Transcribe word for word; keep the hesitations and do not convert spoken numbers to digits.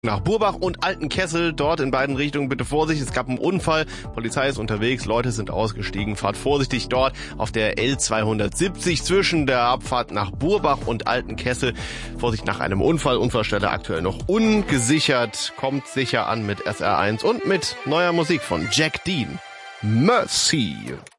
Nach Burbach und Altenkessel, dort in beiden Richtungen bitte Vorsicht, es gab einen Unfall, Polizei ist unterwegs, Leute sind ausgestiegen, fahrt vorsichtig dort auf der L zweihundertsiebzig zwischen der Abfahrt nach Burbach und Altenkessel. Vorsicht nach einem Unfall, Unfallstelle aktuell noch ungesichert, kommt sicher an mit S R eins und mit neuer Musik von Jack Dean. Mercy.